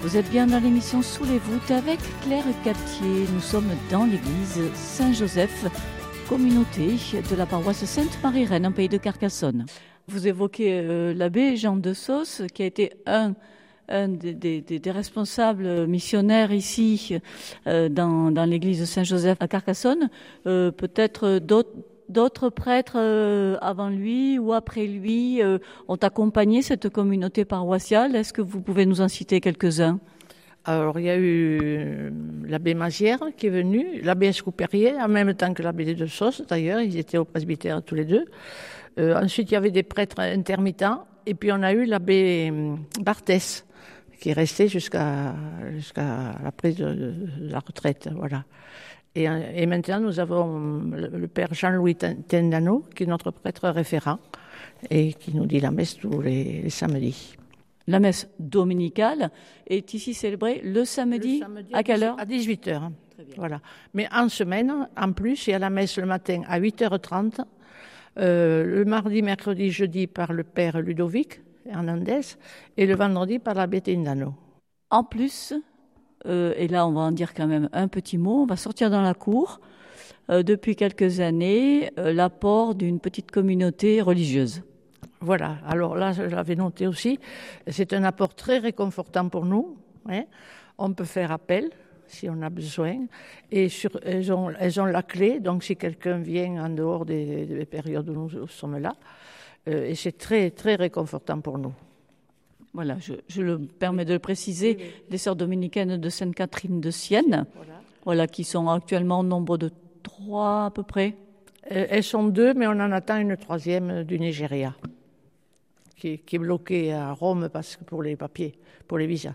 Vous êtes bien dans l'émission Sous les voûtes avec Claire Captier. Nous sommes dans l'église Saint-Joseph, communauté de la paroisse Sainte-Marie-Reine, en pays de Carcassonne. Vous évoquez l'abbé Jean de Sauce, qui a été un des responsables missionnaires ici dans l'église Saint-Joseph à Carcassonne. Peut-être d'autres prêtres avant lui ou après lui ont accompagné cette communauté paroissiale. Est-ce que vous pouvez nous en citer quelques-uns ? Alors, il y a eu l'abbé Mazière qui est venu, l'abbé Escouperier, en même temps que l'abbé de Sauce, d'ailleurs, ils étaient au presbytère tous les deux. Ensuite, il y avait des prêtres intermittents, et puis on a eu l'abbé Barthès, qui est resté jusqu'à la prise de la retraite, voilà. Et maintenant, nous avons le père Jean-Louis Tendano, qui est notre prêtre référent, et qui nous dit la messe tous les samedis. La messe dominicale est ici célébrée le samedi à quelle heure ? À 18h. Voilà. Mais en semaine, en plus, il y a la messe le matin à 8h30, le mardi, mercredi, jeudi par le père Ludovic Hernandez et le vendredi par l'abbé Tendano. En plus, et là on va en dire quand même un petit mot, on va sortir dans la cour, depuis quelques années, l'apport d'une petite communauté religieuse. Voilà, alors là, je l'avais noté aussi, c'est un apport très réconfortant pour nous. Hein. On peut faire appel si on a besoin, et elles ont la clé, donc si quelqu'un vient en dehors des périodes où nous sommes là, et c'est très, très réconfortant pour nous. Voilà, je me permets de le préciser, les sœurs dominicaines de Sainte-Catherine de Sienne, voilà, qui sont actuellement au nombre de 3 à peu près. Elles sont 2, mais on en attend une 3e du Nigeria, qui est bloquée à Rome parce que pour les papiers, pour les visas.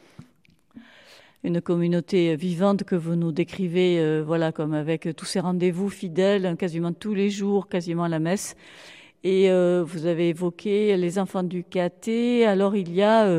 Une communauté vivante que vous nous décrivez, voilà, comme avec tous ces rendez-vous fidèles, quasiment tous les jours, quasiment à la messe. Et vous avez évoqué les enfants du caté. Alors il y a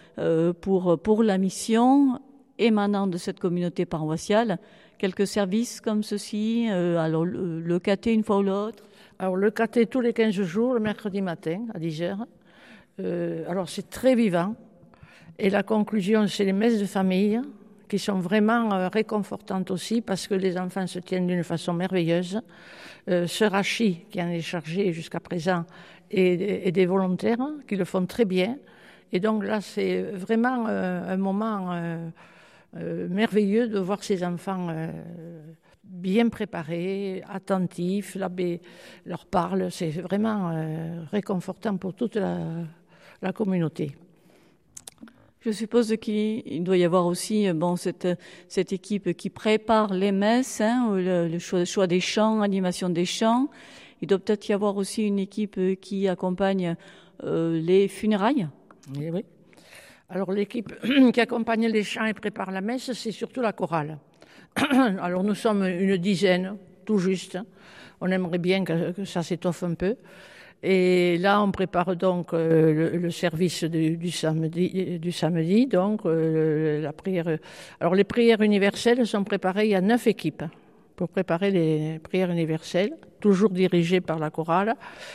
pour la mission émanant de cette communauté paroissiale quelques services comme ceci. Alors le caté une fois ou l'autre. Alors le caté tous les 15 jours, le mercredi matin à 10h. Alors c'est très vivant. Et la conclusion, c'est les messes de famille qui sont vraiment réconfortantes aussi parce que les enfants se tiennent d'une façon merveilleuse. Sœur Hachi, qui en est chargée jusqu'à présent, et des volontaires qui le font très bien. Et donc là, c'est vraiment un moment merveilleux de voir ces enfants bien préparés, attentifs. L'abbé leur parle. C'est vraiment réconfortant pour toute la communauté. Je suppose qu'il doit y avoir aussi cette équipe qui prépare les messes, hein, le choix des chants, animation des chants. Il doit peut-être y avoir aussi une équipe qui accompagne les funérailles. Oui. Alors l'équipe qui accompagne les chants et prépare la messe, c'est surtout la chorale. Alors nous sommes une dizaine, tout juste. On aimerait bien que ça s'étoffe un peu. Et là, on prépare donc le service du samedi, donc la prière. Alors, les prières universelles sont préparées, il y a 9 équipes pour préparer les prières universelles, toujours dirigées par la chorale.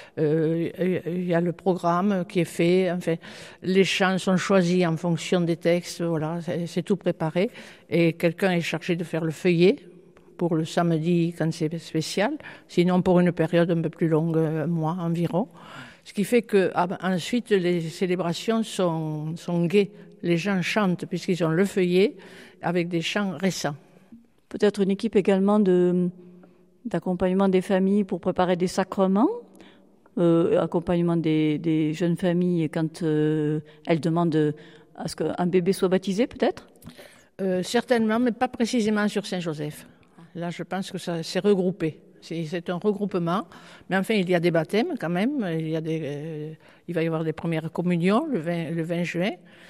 Il y a le programme qui est fait, enfin, les chants sont choisis en fonction des textes, voilà, c'est tout préparé. Et quelqu'un est chargé de faire le feuillet pour le samedi quand c'est spécial, sinon pour une période un peu plus longue, un mois environ. Ce qui fait que ensuite les célébrations sont gaies. Les gens chantent puisqu'ils ont le feuillet avec des chants récents. Peut-être une équipe également d'accompagnement des familles pour préparer des sacrements, accompagnement des jeunes familles quand elles demandent à ce qu'un bébé soit baptisé peut-être ? Certainement, mais pas précisément sur Saint-Joseph. Là, je pense que ça s'est regroupé. C'est un regroupement. Mais enfin, il y a des baptêmes quand même. Il va y avoir des premières communions le 20 juin.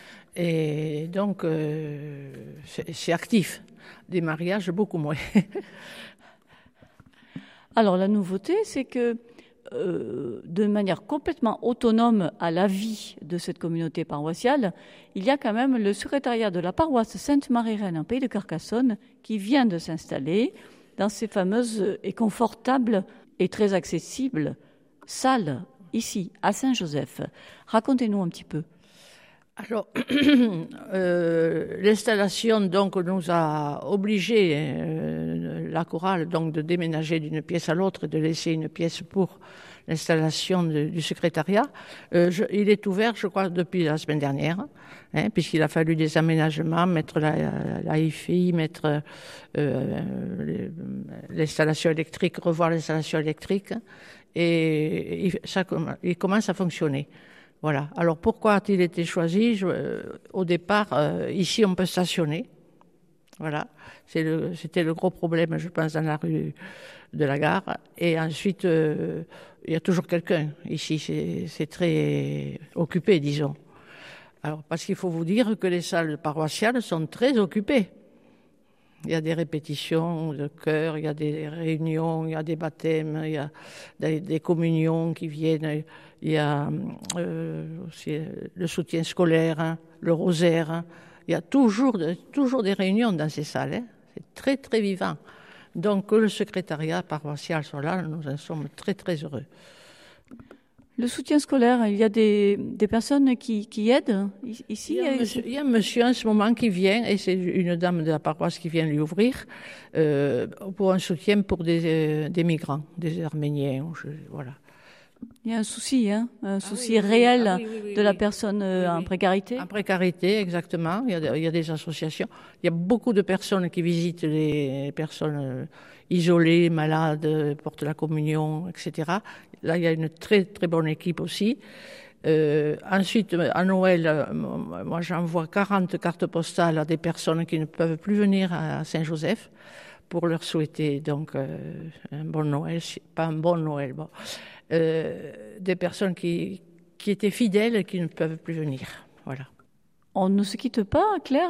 Et donc, c'est actif. Des mariages, beaucoup moins. Alors, la nouveauté, c'est que de manière complètement autonome à la vie de cette communauté paroissiale, il y a quand même le secrétariat de la paroisse Sainte-Marie-Reine en pays de Carcassonne qui vient de s'installer dans ces fameuses et confortables et très accessibles salles ici à Saint-Joseph. Racontez-nous un petit peu. Alors, l'installation donc nous a obligé la chorale donc de déménager d'une pièce à l'autre et de laisser une pièce pour l'installation du secrétariat. Il est ouvert, je crois, depuis la semaine dernière, puisqu'il a fallu des aménagements, mettre la hi-fi, mettre l'installation électrique, revoir l'installation électrique, et il commence à fonctionner. Voilà. Alors pourquoi a-t-il été choisi? Au départ, ici on peut stationner. Voilà. C'était le gros problème, je pense, dans la rue de la gare. Et ensuite, il y a toujours quelqu'un. Ici, c'est très occupé, disons. Alors, parce qu'il faut vous dire que les salles paroissiales sont très occupées. Il y a des répétitions de chœur, il y a des réunions, il y a des baptêmes, il y a des communions qui viennent, il y a aussi le soutien scolaire, le rosaire. Il y a toujours des réunions dans ces salles. C'est très, très vivant. Donc, que le secrétariat paroissial soit là, nous en sommes très, très heureux. Le soutien scolaire, il y a des personnes qui aident ici? Il y a un monsieur en ce moment qui vient, et c'est une dame de la paroisse qui vient lui ouvrir, pour un soutien pour des migrants, des Arméniens. Voilà. Il y a un souci, un souci réel de la personne en précarité? En précarité, exactement. Il y a des associations. Il y a beaucoup de personnes qui visitent les personnes isolées, malades, portent la communion, etc. Là, il y a une très, très bonne équipe aussi. Ensuite, à Noël, moi, j'envoie 40 cartes postales à des personnes qui ne peuvent plus venir à Saint-Joseph pour leur souhaiter donc un bon Noël, pas un bon Noël, bon. Des personnes qui étaient fidèles et qui ne peuvent plus venir. Voilà. On ne se quitte pas, Claire,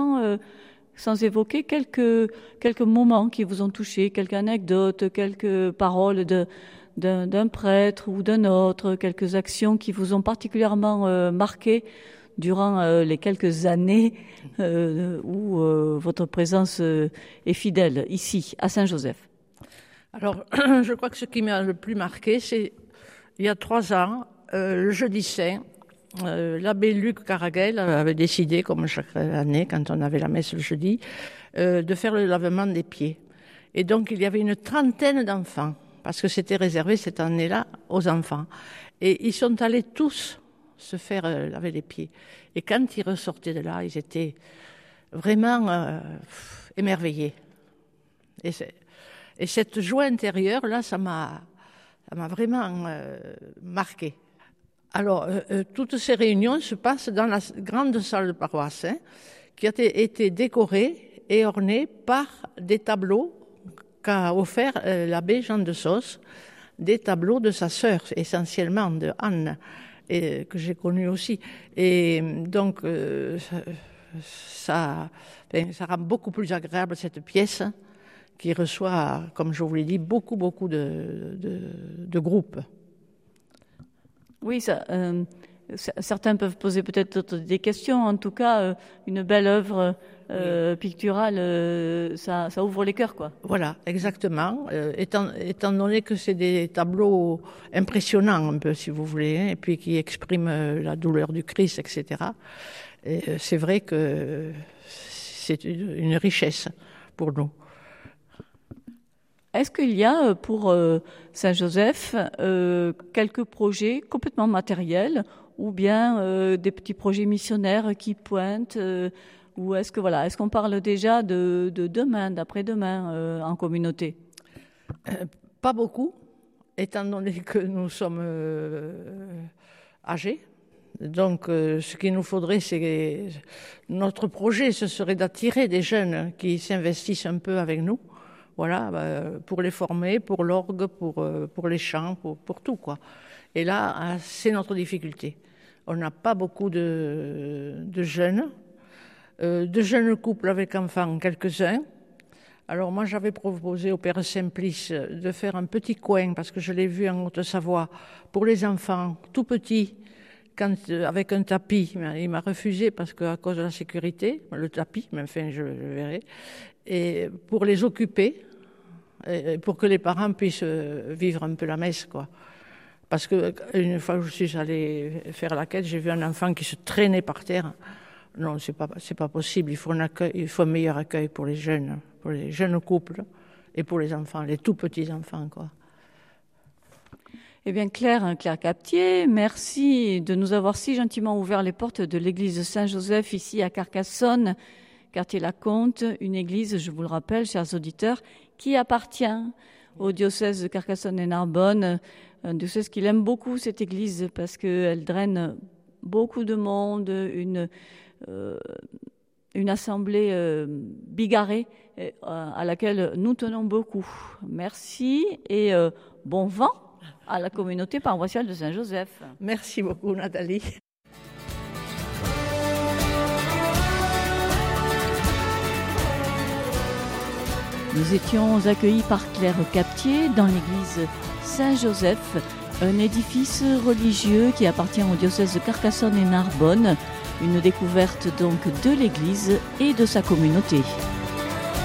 sans évoquer quelques moments qui vous ont touché, quelques anecdotes, quelques paroles d'un prêtre ou d'un autre, quelques actions qui vous ont particulièrement marqué durant les quelques années où votre présence est fidèle ici, à Saint-Joseph. Alors, je crois que ce qui m'a le plus marqué, c'est il y a 3 ans, le jeudi saint, l'abbé Luc Caraguel avait décidé, comme chaque année, quand on avait la messe le jeudi, de faire le lavement des pieds. Et donc, il y avait une 30aine d'enfants, parce que c'était réservé cette année-là aux enfants. Et ils sont allés tous se faire laver les pieds. Et quand ils ressortaient de là, ils étaient vraiment émerveillés. Et cette joie intérieure, là, ça m'a vraiment marqué. Alors, toutes ces réunions se passent dans la grande salle de paroisse, qui a été décorée et ornée par des tableaux qu'a offert l'abbé Jean de Sauce, des tableaux de sa sœur, essentiellement de Anne, et que j'ai connue aussi. Et donc, ça rend beaucoup plus agréable cette pièce, qui reçoit, comme je vous l'ai dit, beaucoup de groupes. Oui, certains peuvent poser peut-être des questions. En tout cas, une belle œuvre picturale, ça ouvre les cœurs, quoi. Voilà, exactement. Étant donné que c'est des tableaux impressionnants, un peu, si vous voulez, et puis qui expriment la douleur du Christ, etc. Et c'est vrai que c'est une richesse pour nous. Est-ce qu'il y a pour Saint-Joseph quelques projets complètement matériels ou bien des petits projets missionnaires qui pointent ou est-ce qu'on parle déjà de demain, d'après-demain en communauté? Pas beaucoup, étant donné que nous sommes âgés. Donc, ce qu'il nous faudrait, c'est notre projet, ce serait d'attirer des jeunes qui s'investissent un peu avec nous. Voilà, pour les former, pour l'orgue, pour les chants, pour tout, quoi. Et là, c'est notre difficulté. On n'a pas beaucoup de jeunes couples avec enfants, quelques-uns. Alors moi, j'avais proposé au Père Simplice de faire un petit coin, parce que je l'ai vu en Haute-Savoie, pour les enfants tout petits, avec un tapis. Il m'a refusé parce qu'à cause de la sécurité, le tapis, mais enfin, je verrai. Et pour les occuper, pour que les parents puissent vivre un peu la messe, quoi. Parce qu'une fois que je suis allée faire la quête, j'ai vu un enfant qui se traînait par terre. Non, c'est pas possible. Il faut un meilleur accueil pour les jeunes couples et pour les enfants, les tout petits enfants, quoi. Eh bien, Claire Captier, merci de nous avoir si gentiment ouvert les portes de l'église Saint-Joseph ici à Carcassonne, quartier Lacomte, une église, je vous le rappelle, chers auditeurs, qui appartient au diocèse de Carcassonne et Narbonne, un diocèse qu'il aime beaucoup, cette église, parce qu'elle draine beaucoup de monde, une assemblée bigarrée à laquelle nous tenons beaucoup. Merci et bon vent à la communauté paroissiale de Saint-Joseph. Merci beaucoup, Nathalie. Nous étions accueillis par Claire Captier dans l'église Saint-Joseph, un édifice religieux qui appartient au diocèse de Carcassonne et Narbonne, une découverte donc de l'église et de sa communauté.